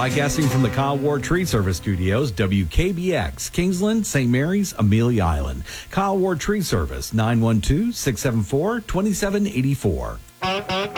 Broadcasting from the Kyle Ward Tree Service Studios, WKBX, Kingsland, St. Mary's, Amelia Island. Kyle Ward Tree Service, 912-674-2784.